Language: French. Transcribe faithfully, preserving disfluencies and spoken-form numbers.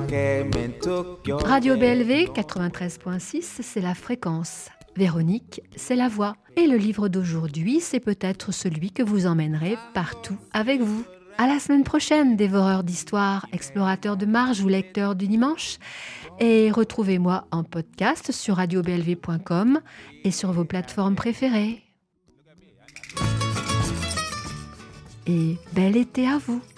Radio B L V quatre-vingt-treize virgule six, c'est la fréquence. Véronique, c'est la voix. Et le livre d'aujourd'hui, c'est peut-être celui que vous emmènerez partout avec vous. À la semaine prochaine, dévoreurs d'histoire, explorateurs de marge ou lecteurs du dimanche. Et retrouvez-moi en podcast sur radio b l v point com et sur vos plateformes préférées. Et bel été à vous!